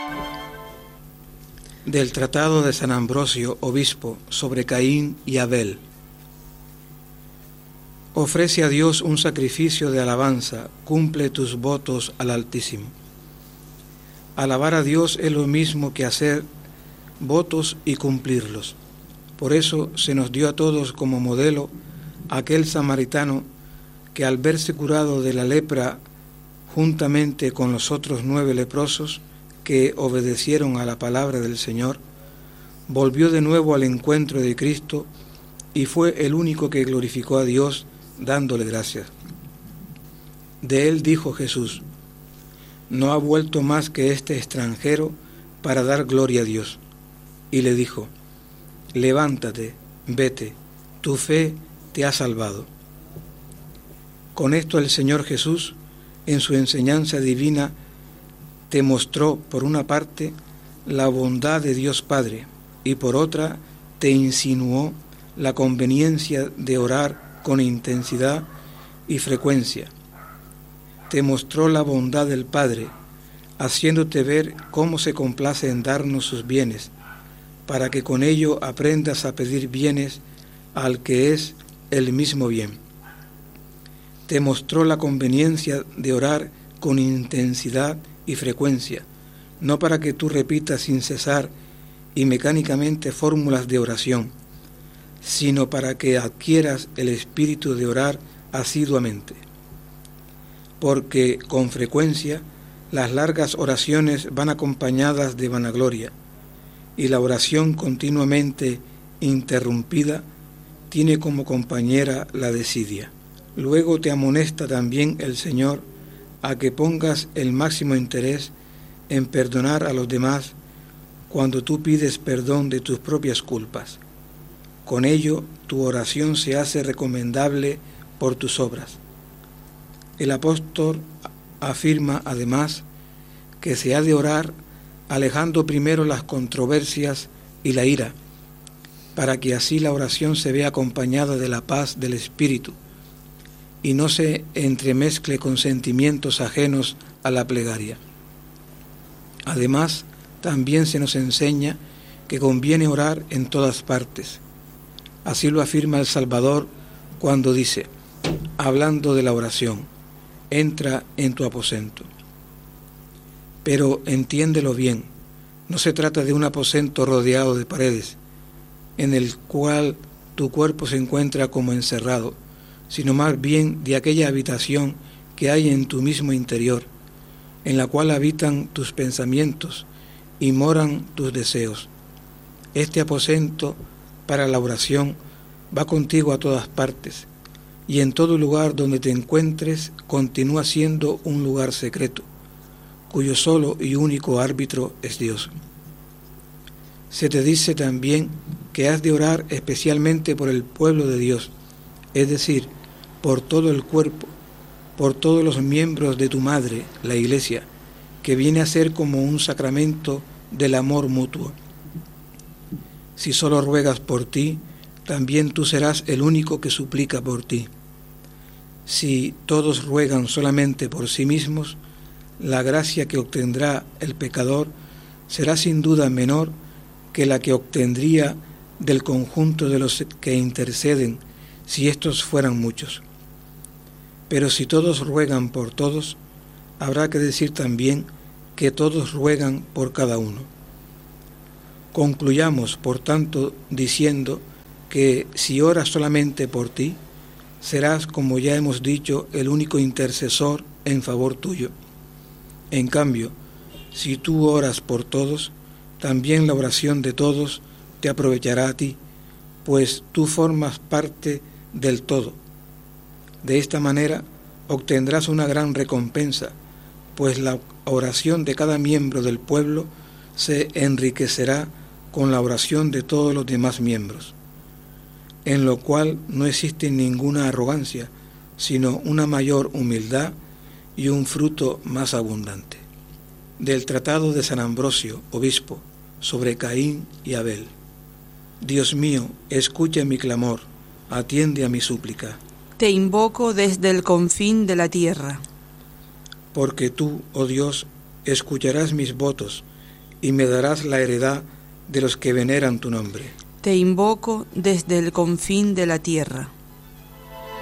Del Tratado de San Ambrosio, obispo, sobre Caín y Abel. Ofrece a Dios un sacrificio de alabanza, cumple tus votos al Altísimo. Alabar a Dios es lo mismo que hacer votos y cumplirlos. Por eso se nos dio a todos como modelo aquel samaritano que al verse curado de la lepra juntamente con los otros 9 leprosos que obedecieron a la palabra del Señor, volvió de nuevo al encuentro de Cristo y fue el único que glorificó a Dios dándole gracias. De él dijo Jesús: no ha vuelto más que este extranjero para dar gloria a Dios. Y le dijo: levántate, vete, tu fe te ha salvado. Con esto el Señor Jesús, en su enseñanza divina, te mostró, por una parte, la bondad de Dios Padre, y por otra, te insinuó la conveniencia de orar con intensidad y frecuencia. Te mostró la bondad del Padre, haciéndote ver cómo se complace en darnos sus bienes, para que con ello aprendas a pedir bienes al que es el mismo bien. Te mostró la conveniencia de orar con intensidad y frecuencia, no para que tú repitas sin cesar y mecánicamente fórmulas de oración, sino para que adquieras el espíritu de orar asiduamente. Porque con frecuencia las largas oraciones van acompañadas de vanagloria, y la oración continuamente interrumpida tiene como compañera la desidia. Luego te amonesta también el Señor a que pongas el máximo interés en perdonar a los demás cuando tú pides perdón de tus propias culpas. Con ello tu oración se hace recomendable por tus obras. El apóstol afirma además que se ha de orar alejando primero las controversias y la ira, para que así la oración se vea acompañada de la paz del Espíritu y no se entremezcle con sentimientos ajenos a la plegaria. Además, también se nos enseña que conviene orar en todas partes. Así lo afirma el Salvador cuando dice, hablando de la oración: entra en tu aposento. Pero entiéndelo bien, no se trata de un aposento rodeado de paredes, en el cual tu cuerpo se encuentra como encerrado, sino más bien de aquella habitación que hay en tu mismo interior, en la cual habitan tus pensamientos y moran tus deseos. Este aposento para la oración va contigo a todas partes, y en todo lugar donde te encuentres continúa siendo un lugar secreto, cuyo solo y único árbitro es Dios. Se te dice también que has de orar especialmente por el pueblo de Dios, es decir, por todo el cuerpo, por todos los miembros de tu madre, la Iglesia, que viene a ser como un sacramento del amor mutuo. Si solo ruegas por ti, también tú serás el único que suplica por ti. Si todos ruegan solamente por sí mismos, la gracia que obtendrá el pecador será sin duda menor que la que obtendría del conjunto de los que interceden si estos fueran muchos. Pero si todos ruegan por todos, habrá que decir también que todos ruegan por cada uno. Concluyamos, por tanto, diciendo que si oras solamente por ti, serás, como ya hemos dicho, el único intercesor en favor tuyo. En cambio, si tú oras por todos, también la oración de todos te aprovechará a ti, pues tú formas parte del todo. De esta manera obtendrás una gran recompensa, pues la oración de cada miembro del pueblo se enriquecerá con la oración de todos los demás miembros, en lo cual no existe ninguna arrogancia, sino una mayor humildad y un fruto más abundante. Del Tratado de San Ambrosio, obispo, sobre Caín y Abel. Dios mío, escucha mi clamor, atiende a mi súplica. Te invoco desde el confín de la tierra. Porque tú, oh Dios, escucharás mis votos y me darás la heredad de los que veneran tu nombre. Te invoco desde el confín de la tierra.